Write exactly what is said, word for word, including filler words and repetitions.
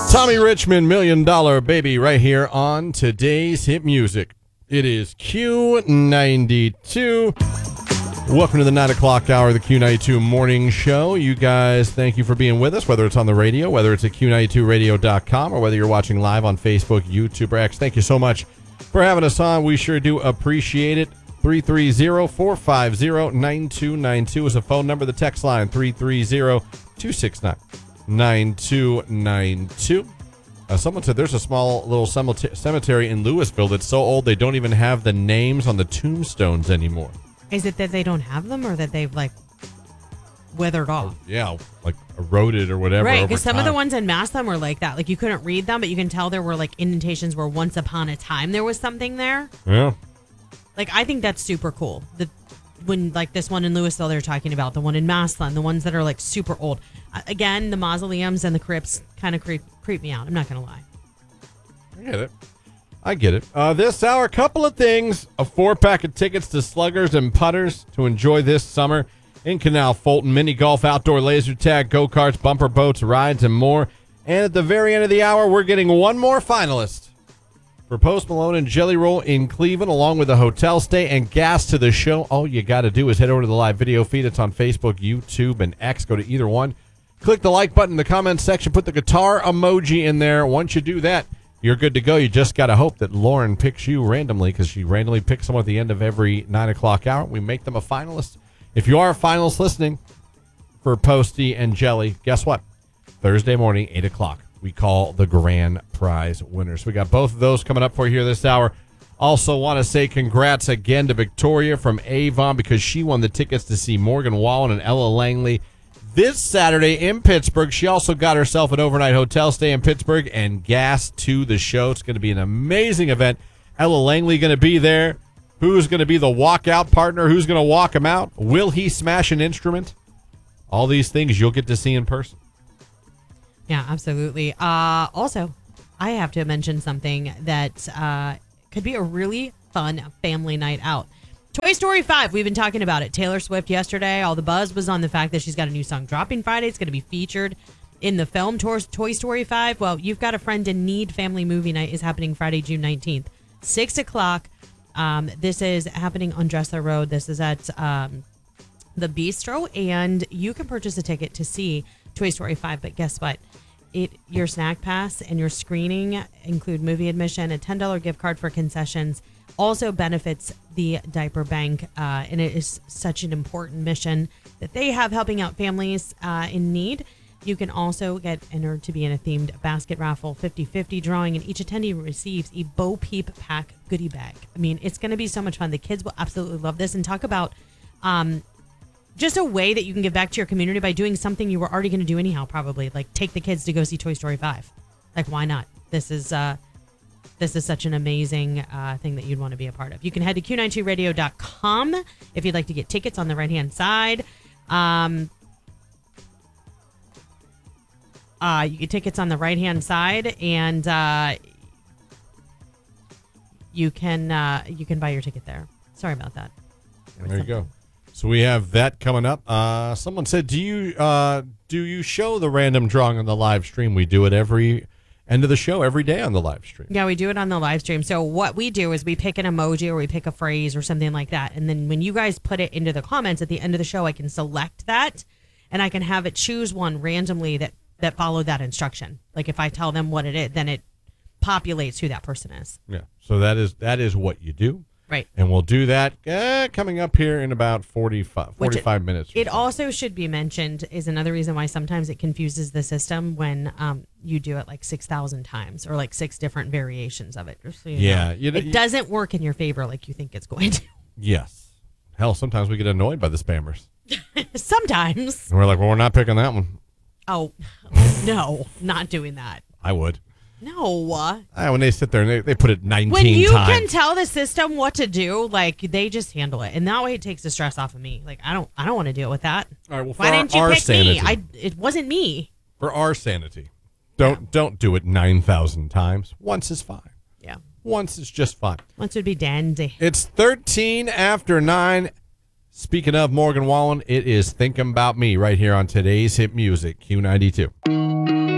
Tommy Richmond, Million Dollar Baby, right here on today's hit music. It is Q ninety-two. Welcome to the nine o'clock hour of the Q ninety-two morning show. You guys, thank you for being with us, whether it's on the radio, whether it's at Q ninety-two radio dot com, or whether you're watching live on Facebook, YouTube, or X. Thank you so much for having us on. We sure do appreciate it. three three zero, four five zero, nine two nine two is a phone number. The text line, three three zero, two six nine, nine two nine two. Uh, someone said there's a small little cemetery in Louisville that's so old they don't even have the names on the tombstones anymore. Is it that they don't have them or that they've, like, withered off? Yeah, like eroded or whatever. Right, because some of the ones in Massillon were like that. Like, you couldn't read them, but you can tell there were, like, indentations where once upon a time there was something there. Yeah. Like, I think that's super cool. The when, like, this one in Louisville they're talking about, the one in Massillon, the ones that are, like, super old. Uh, again, the mausoleums and the crypts kind of creep, creep me out. I'm not going to lie. I get it. I get it. Uh, this hour, a couple of things. A four-pack of tickets to Sluggers and Putters to enjoy this summer in Canal Fulton. Mini golf, outdoor laser tag, go-karts, bumper boats, rides, and more. And at the very end of the hour, we're getting one more finalist for Post Malone and Jelly Roll in Cleveland, along with a hotel stay and gas to the show. All you got to do is head over to the live video feed. It's on Facebook, YouTube, and X. Go to either one. Click the like button in the comments section. Put the guitar emoji in there. Once you do that, you're good to go. You just got to hope that Lauren picks you randomly, because she randomly picks someone at the end of every nine o'clock hour. We make them a finalist. If you are a finalist listening for Posty and Jelly, guess what? Thursday morning, eight o'clock, we call the grand prize winners. We got both of those coming up for you here this hour. Also want to say congrats again to Victoria from Avon, because she won the tickets to see Morgan Wallen and Ella Langley this Saturday in Pittsburgh. She also got herself an overnight hotel stay in Pittsburgh and gas to the show. It's going to be an amazing event. Ella Langley going to be there. Who's going to be the walkout partner? Who's going to walk him out? Will he smash an instrument? All these things you'll get to see in person. Yeah, absolutely. Uh, also, I have to mention something that uh, could be a really fun family night out. Toy Story five, we've been talking about it. Taylor Swift yesterday, all the buzz was on the fact that she's got a new song dropping Friday. It's going to be featured in the film Toy Story five. Well, You've Got a Friend in Need family movie night is happening Friday, June nineteenth, six o'clock. Um, this is happening on Dressler Road. This is at um, the Bistro, and you can purchase a ticket to see Toy Story five. But guess what? It your snack pass and your screening include movie admission, a ten dollars gift card for concessions. Also benefits the diaper bank, uh, and it is such an important mission that they have, helping out families uh, in need. You can also get entered to be in a themed basket raffle fifty-fifty drawing, and each attendee receives a Bo Peep pack goodie bag. I mean, it's going to be so much fun. The kids will absolutely love this. And talk about um, just a way that you can give back to your community by doing something you were already going to do anyhow, probably. Like, take the kids to go see Toy Story five. Like, why not? This is... Uh, This is such an amazing uh, thing that you'd want to be a part of. You can head to Q ninety-two radio dot com if you'd like to get tickets on the right-hand side. Um, uh, you get tickets on the right-hand side, and uh, you can uh, you can buy your ticket there. Sorry about that. There, there you go. So we have that coming up. Uh, someone said, "Do you uh, do you show the random drawing on the live stream?" We do it every end of the show, every day on the live stream. Yeah, we do it on the live stream. So what we do is we pick an emoji or we pick a phrase or something like that. And then when you guys put it into the comments at the end of the show, I can select that and I can have it choose one randomly that, that followed that instruction. Like if I tell them what it is, then it populates who that person is. Yeah. So that is that is what you do. Right. And we'll do that uh, coming up here in about forty-five, forty-five it, minutes. It so. Also should be mentioned is another reason why sometimes it confuses the system when um, you do it like six thousand times or like six different variations of it. So you yeah. know, You know, it you, doesn't work in your favor like you think it's going to. Yes. Hell, sometimes we get annoyed by the spammers. Sometimes. And we're like, well, we're not picking that one. Oh, no, not doing that. I would. No. Uh, when they sit there and they, they put it nineteen times. When you times. can tell the system what to do, like they just handle it, and that way it takes the stress off of me. Like I don't, I don't want to deal with that. All right. Well, for why our, didn't you our pick sanity, me? I. It wasn't me. For our sanity, don't yeah. don't do it nine thousand times. Once is fine. Yeah. Once is just fine. Once would be dandy. It's thirteen after nine. Speaking of Morgan Wallen, it is Thinking About Me right here on today's Hit Music, Q ninety-two.